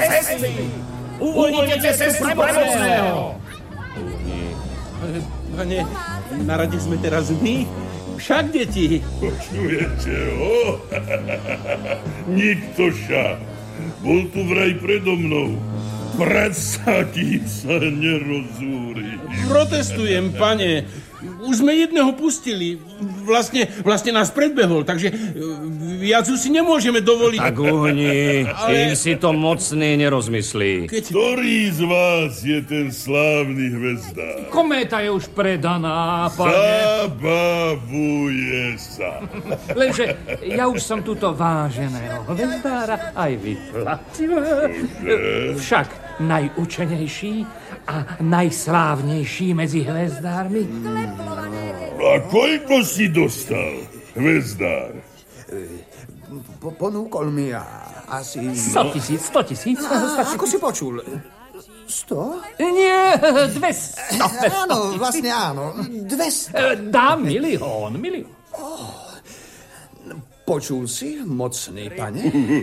Sestry! Uvoľnite cestu pre mocného! Pane, na rade sme teraz my? Však, deti? Počujete ho? Nikto však. Bol tu vraj predo mnou. Predsa, kým sa nerozúri. Protestujem, pane. Už sme jedného pustili. Vlastne nás predbehol, takže viac už si nemôžeme dovoliť. Tak uhni, kým si to mocný nerozmyslí. Ktorý z vás je ten slávny hvezdár? Kométa je už predaná, pane. Zabavuje sa. Lenže ja už som túto váženého hvezdára aj vyplatil. Však najučenejší a najslávnejší medzi hvezdármi. A koľko si dostal, hvezdár? Ponúkol mi asi... 100 000. Ako si počul? 100? Nie, 200. Áno, vlastne áno. 200. Dám milión. Počul si, mocný pane?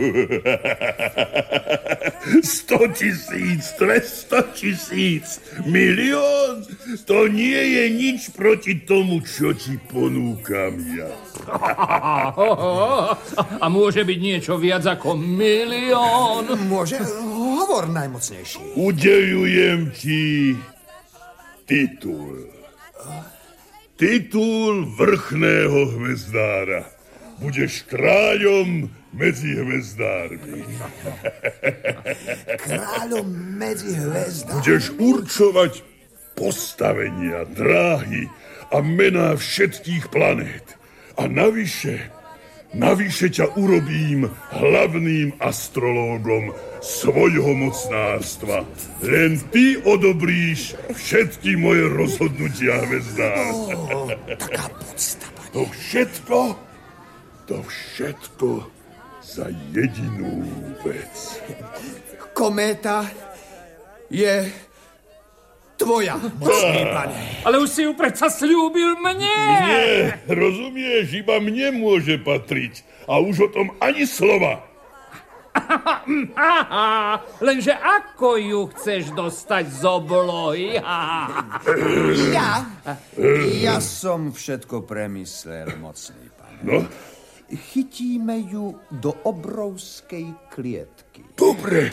100 000, 200 000, milión? To nie je nič proti tomu, čo ti ponúkam ja. A môže byť niečo viac ako milión? Môže? Hovor najmocnejší. Udeľujem ti titul. Titul vrchného hvezdára. Budeš kráľom medzi hvezdármi. Kráľom medzi hvezdármi? Budeš určovať postavenia, dráhy a mená všetkých planét. A navyše ťa urobím hlavným astrológom svojho mocnárstva. Len ty odobríš všetky moje rozhodnutia, hvezdár. Taká podsta, pane. To všetko za jedinú vec. Kométa je tvoja, mocný pane. Ale už si ju predsa sľúbil mne. Nie, rozumieš, iba mne môže patriť. A už o tom ani slova. Lenže ako ju chceš dostať z oblohy? Ja som všetko premyslel, mocný pane. No? Chytíme ju do obrovskej klietky. Dobre,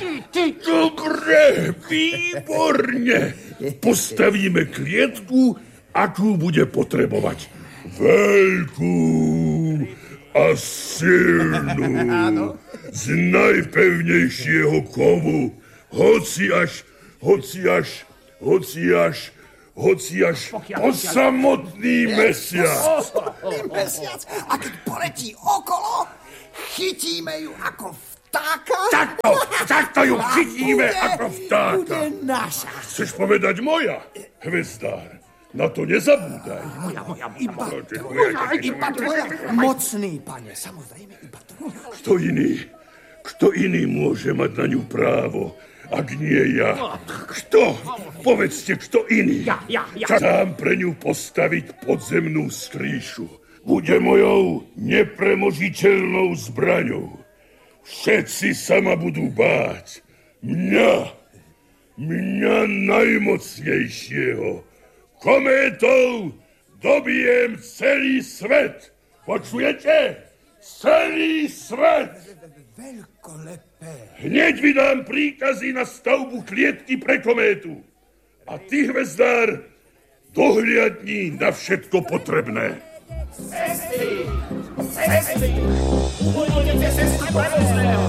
výborne. Postavíme klietku, akú bude potrebovať. Veľkú a silnú. Z najpevnejšieho kovu. Hoci až po samotný mesiac. A keď poletí okolo, chytíme ju ako vtáka. Takto ju chytíme ako vtáka. Bude naša. Chceš povedať moja, hvezdár? Na to nezabúdaj. Iba tvoja. Mocný, pane, samozrejme, iba tvoja. Kto iný môže mať na ňu právo, ak nie ja? Kto? Povedzte, kto iný? Ja. Sám pre ňu postaviť podzemnú skrýšu. Bude mojou nepremožiteľnou zbraňou. Všetci sa ma budú báť. Mňa najmocnejšieho. Kométou dobijem celý svet. Počujete? Celý svet. Veľkolepé. Hneď vydám príkazy na stavbu klietky pre kométu. A ty, hvezdár, dohliadni na všetko potrebné. Sestry! Uvoľnite cestu pre mocného!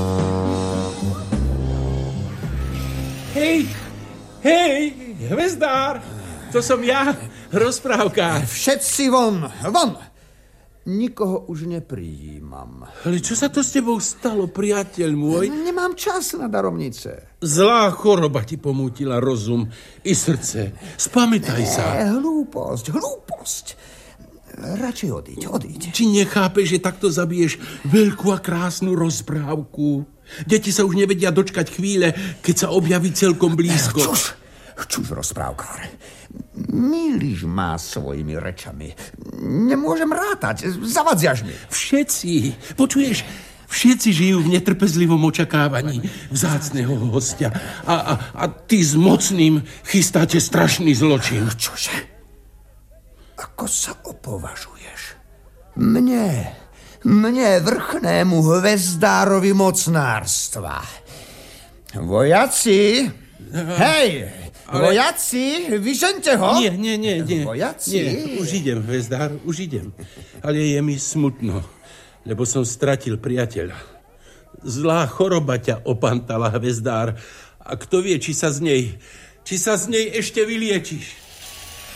Hej, hvezdár! To som ja, rozprávkár. Všetci von! Nikoho už neprijímam. Ale čo sa to s tebou stalo, priateľ môj? Nemám čas na darovnice. Zlá choroba ti pomútila rozum i srdce. Spamätaj sa. Hlúposť. Radšej odíď. Či nechápeš, že takto zabiješ veľkú a krásnu rozprávku? Deti sa už nevedia dočkať chvíle, keď sa objaví celkom blízko. Čuž, rozprávkár. Mýliš ma svojimi rečami. Nemôžem rátať. Zavadziaš mi. Všetci, počuješ, Všetci žijú v netrpezlivom očakávaní vzácneho hostia. A ty s mocným chystáte strašný zločin. Čože? Ako sa opovažuješ? Mne vrchnému hvezdárovi mocnárstva. Vojaci! Hej! Vojaci, vyžeňte ho! Nie. Vojaci? Nie, už idem, hvezdár, už idem. Ale je mi smutno, lebo som stratil priateľa. Zlá choroba ťa opantala, hvezdár. A kto vie, či sa z nej ešte vyliečiš.